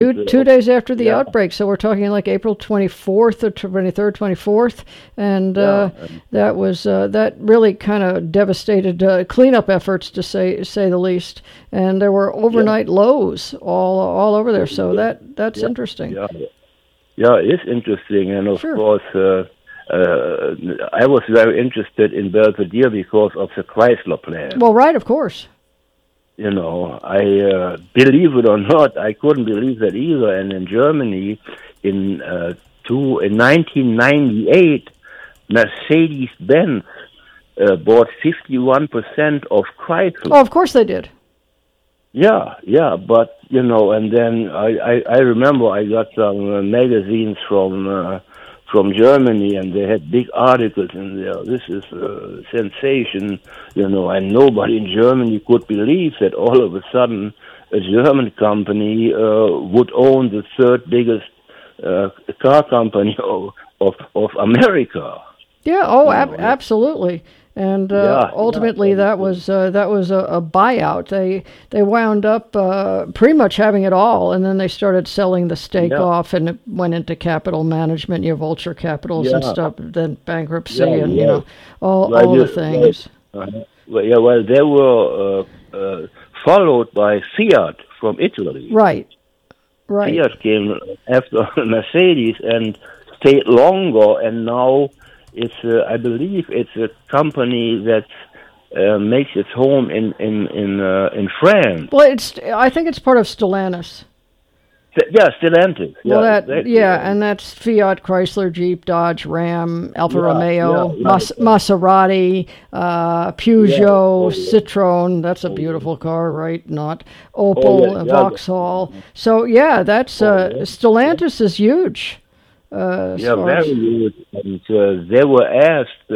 two days after the yeah, outbreak. So we're talking like April 24th or 23rd, 24th, and yeah, that really kind of devastated cleanup efforts to say the least. And there were yeah, overnight lows all over there. So yeah, that's yeah, interesting. yeah. Yeah, it's interesting, and of Sure. course, I was very interested in Belvedere because of the Chrysler plant. Well, right, of course. You know, I believe it or not, I couldn't believe that either. And in Germany, in in 1998, Mercedes-Benz bought 51% of Oh, Chrysler. of course they did. Yeah, yeah, but you know, and then I remember I got some magazines from Germany, and they had big articles in there. This is a sensation, you know, and nobody in Germany could believe that all of a sudden a German company would own the third biggest car company of America. Yeah. Oh, You know, absolutely. And yeah, yeah, ultimately, that was a buyout. They wound up pretty much having it all, and then they started selling the stake yeah, off, and it went into capital management, vulture capitals and yeah, stuff. Then bankruptcy, yeah, and yeah. Well, all the things. well, they were followed by Fiat from Italy. Right. Right. Fiat came after Mercedes and stayed longer, and now it's I believe it's a company that makes its home in France. Well, I think it's part of Stellantis. Yeah, Stellantis. Well, Yeah, exactly. and that's Fiat, Chrysler, Jeep, Dodge, Ram, Alfa Yeah, yeah, Romeo, right. Maserati, Yeah. Peugeot, Oh, yeah. Citroen. That's a Oh, yeah. beautiful car, right? Not Oh, yeah. Opel, Yeah. Vauxhall. So yeah, that's Oh, yeah. Stellantis is huge. As Yeah, far very as good. And they were asked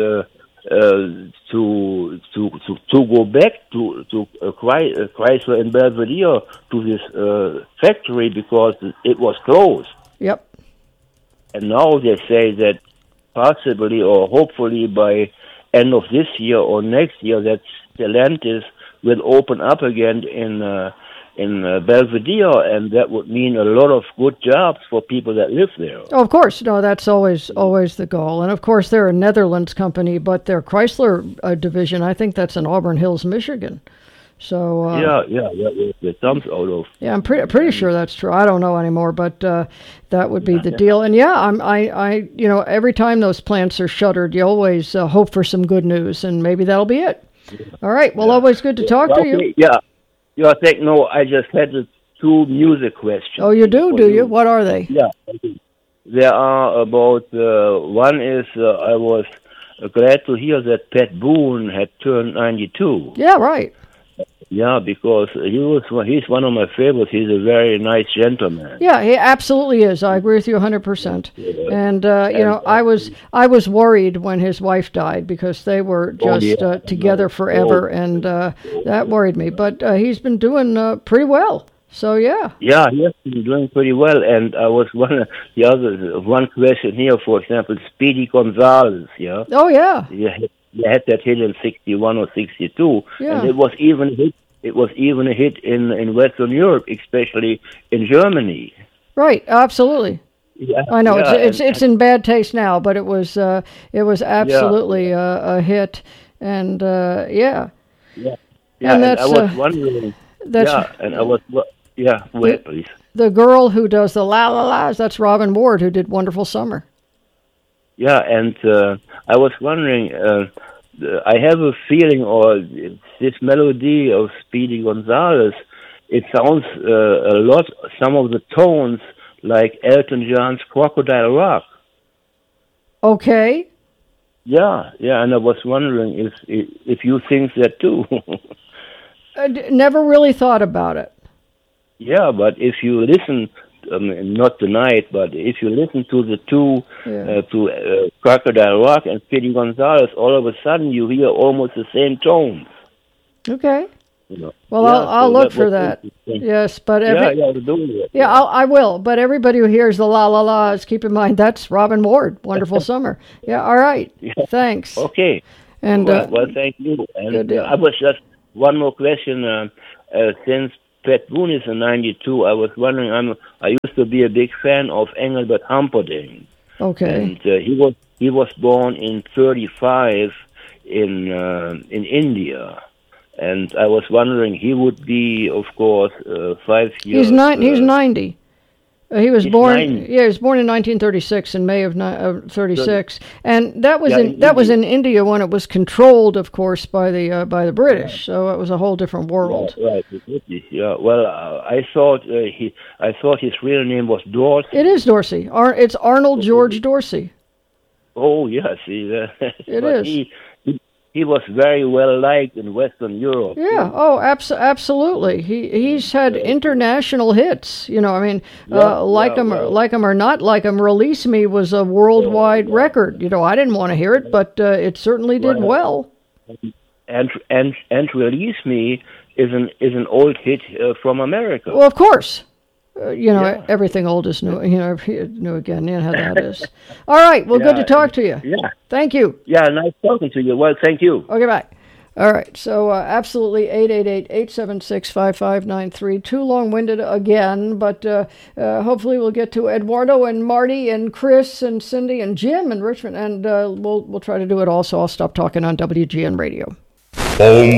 to go back to Chrysler and Belvedere to this factory because it was closed. yep. And now they say that possibly or hopefully by end of this year or next year that Stellantis will open up again in Belvedere, and that would mean a lot of good jobs for people that live there. Oh, of course, no, that's always the goal. And of course, they're a Netherlands company, but their Chrysler division, I think that's in Auburn Hills, Michigan. So Yeah, that comes out of. yeah, I'm pretty sure that's true. I don't know anymore, but that would be the deal. And yeah, every time those plants are shuttered, you always hope for some good news, and maybe that'll be it. All right. Well, Yeah. always good to talk to you. Okay, yeah. I think no. I just had the two music questions. Oh, you do? for Do you? What are they? Yeah. There are about one is I was glad to hear that Pat Boone had turned 92. Yeah, right. Yeah, because he's one of my favorites. He's a very nice gentleman. Yeah, he absolutely is. I agree with you 100%. And I was worried when his wife died because they were just together forever, and that worried me. But he's been doing pretty well. So yeah. Yeah, he has been doing pretty well. And I was one question here, for example, Speedy Gonzalez. Yeah. Oh yeah. He had that hit in 61 or 62, Yeah. and it was even a hit. It was even a hit in Western Europe, especially in Germany. Right. Absolutely. Yeah, I know yeah, it's in bad taste now, but it was absolutely a hit, and yeah. Yeah, And that's I was wondering. that's Yeah, and I was. Yeah, go ahead, please. the girl who does the la la la's. That's Robin Ward, who did Wonderful Summer. Yeah, and I was wondering. I have a feeling, or this melody of Speedy Gonzalez, it sounds a lot. Some of the tones like Elton John's Crocodile Rock. Okay. Yeah, and I was wondering if you think that too. Never really thought about it. Yeah, but if you listen, not tonight, but if you listen to the two, to Crocodile Rock and Speedy Gonzalez, all of a sudden you hear almost the same tones. Okay. You know? Well, Yeah, I'll so look that for was that. interesting. Yes, but We're doing it. yeah, I will. But everybody who hears the la la la's, keep in mind that's Robin Ward. Wonderful Summer. Yeah. All right. Yeah. Thanks. Okay. And Well, thank you. good And deal. I was just one more question. Since Pat Boone is in 92. I was wondering, I used to be a big fan of Engelbert Humperdinck. Okay. And he was born in 35 in India. And I was wondering, he would be, of course, 5 years... He's 90. He was born. 90. Yeah, he was born in 1936, in May of 36, and that was in India when it was controlled, of course, by the British. So it was a whole different world. Right. Yeah. Well, I thought his real name was Dorsey. It is Dorsey. It's Arnold George Dorsey. Oh, yeah. See, it is. He was very well liked in Western Europe. Yeah. Oh, absolutely. He's had international hits. You know, I mean, like him or not like him, "Release Me" was a worldwide record. You know, I didn't want to hear it, but it certainly did well. And "Release Me" is an old hit from America. Well, of course. Everything old is new. New again. You know how that is. All right. Well, good to talk to you. Yeah. Thank you. Yeah, nice talking to you. Well, thank you. Okay, bye. All right. So, absolutely, 888-876-5593. Too long-winded again, but hopefully we'll get to Eduardo and Marty and Chris and Cindy and Jim and Richmond, and we'll try to do it all. So I'll stop talking on WGN Radio.